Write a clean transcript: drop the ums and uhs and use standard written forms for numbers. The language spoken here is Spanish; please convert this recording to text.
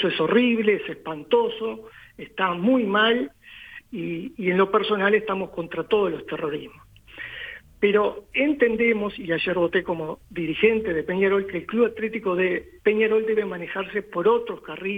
Eso es horrible, es espantoso, está muy mal y en lo personal estamos contra todos los terrorismos. Pero entendemos, y ayer voté como dirigente de Peñarol, que el Club Atlético de Peñarol debe manejarse por otros carriles